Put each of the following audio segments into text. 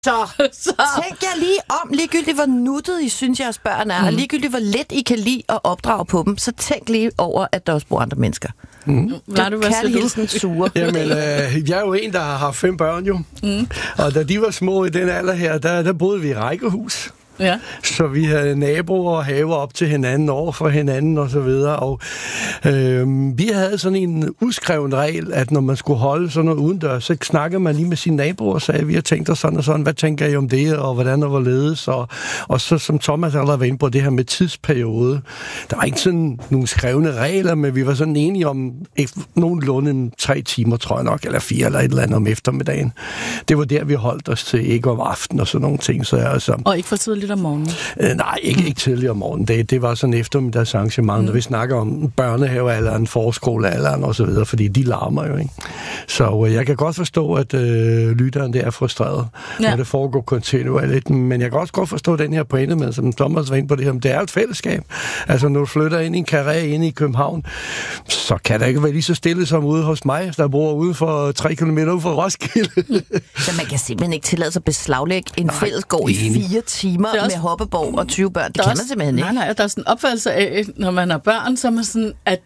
Så tænk jer lige om, ligegyldigt hvor nuttet I synes, jeres børn er, og ligegyldigt hvor let I kan lide at opdrage på dem, så tænk lige over, at der også bor andre mennesker. Kærligheden sure. Jamen, jeg er jo en, der har haft 5 børn jo. Og da de var små i den alder her, der boede vi i rækkehus. Ja. Så vi havde naboer og haver op til hinanden, over for hinanden og så videre. Og vi havde sådan en udskreven regel, at når man skulle holde sådan noget udendørs, så snakkede man lige med sine naboer og sagde, vi har tænkt os sådan og sådan, hvad tænker I om det, og hvordan og hvorledes? Og så som Thomas allerede var inde på, det her med tidsperiode. Der var ikke sådan nogle skrevne regler, men vi var sådan enige om nogenlunde 3 timer, tror jeg nok, eller 4 eller et eller andet om eftermiddagen. Det var der, vi holdt os til, ikke om aftenen og sådan nogle ting. Så altså, og ikke for tidligt om morgenen? Nej, ikke tidligere om morgenen. Det var sådan eftermiddagsarrangement, når vi snakker om børnehavealderen, forskolealderen og så videre, fordi de larmer jo, ikke? Så jeg kan godt forstå, at lytteren der er frustreret, når det foregår kontinuerligt. Men jeg kan også godt forstå den her pointe med, som Thomas var inde på det her, det er et fællesskab. Altså, når du flytter ind i en karré inde i København, så kan der ikke være lige så stille som ude hos mig, der bor ude for 3 kilometer ude for Roskilde. Så man kan simpelthen ikke tillade sig at beslaglægge en fællesgård i 4 timer med hoppeborg og 20 børn. Det kan man simpelthen ikke. Nej, der er sådan en opfattelse af, når man har børn, så er man sådan, at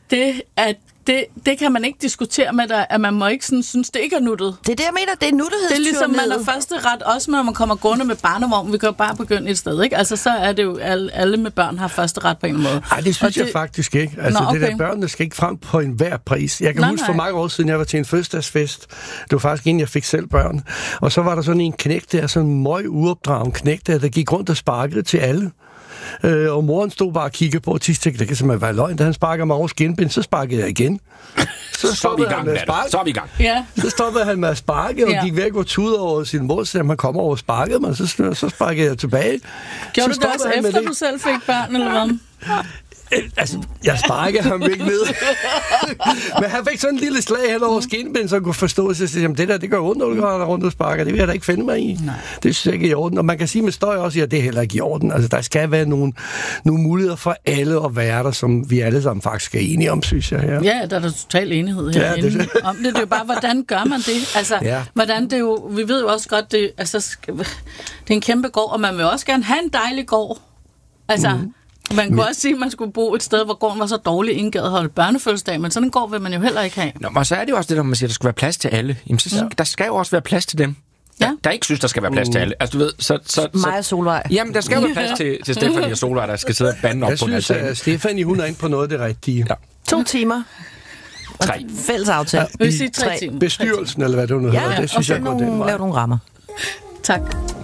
det kan man ikke diskutere med dig, at man må ikke sådan, synes, det ikke er nuttet. Det er det, jeg mener, det er nuttighedstyranniet. Det er ligesom, man har første ret, også når man kommer gående med barnevogn. Vi kan jo bare begynde et sted, ikke? Altså, så er det jo, alle med børn har første ret på en måde. Nej, det synes jeg faktisk ikke. Altså, det der børnene skal ikke frem på enhver pris. Jeg kan huske for mange år siden, jeg var til en fødselsdagsfest. Det var faktisk inden jeg fik selv børn. Og så var der sådan en knægt der, sådan en møg uopdragen knægt der gik rundt og sparkede til alle. Og moren stod bare og kiggede på, og tænkte, det kan simpelthen være løgn. Da han sparker mig over skinbind, så sparkede jeg igen. Så er vi i gang med det. Så er vi i gang. Ja. Så stoppede han med at sparke, og gik væk og tude over sin mor, så han kom over og sparkede mig, så sparkede jeg tilbage. Gjorde du det også efter, du selv fik børn, eller hvad? Altså, jeg sparkede ham ikke ned. Men han fik sådan en lille slag hen over skinbind, så han kunne forstå sig. Så det der, det gør ondt, når du går rundt og sparker. Det vil jeg da ikke finde mig i. Nej. Det synes jeg ikke er i orden. Og man kan sige med støj også, at det er heller ikke i orden. Altså, der skal være nogle muligheder for alle at være der, som vi alle sammen faktisk er enige om, synes jeg. Ja, der er total enighed herinde om det. Det er jo bare, hvordan gør man det? Altså, hvordan det jo... Vi ved jo også godt, det er en kæmpe gård, og man vil også gerne have en dejlig gård. Altså... Man kunne også sige, at man skulle bo et sted, hvor gården var så dårlig, ingen gad at holde børnefødselsdag, men sådan en gård vil man jo heller ikke have. Nå, men så er det jo også det, når man siger, at der skal være plads til alle. Jamen, der skal jo også være plads til dem, der ikke synes, der skal være plads til alle. Altså, du ved, Mig og Solvej. Jamen, der skal jo være plads til Stefanie og Solvej, der skal sidde og bande op på den her sag. Jeg synes, at Stefanie, hun er inde på noget af det rigtige. 2 timer. 3. Fælles aftale. Vi siger 3 timer. Bestyrelsen, eller hvad det nu hedder. Det synes jeg godt, det er lave nogle rammer. Tak.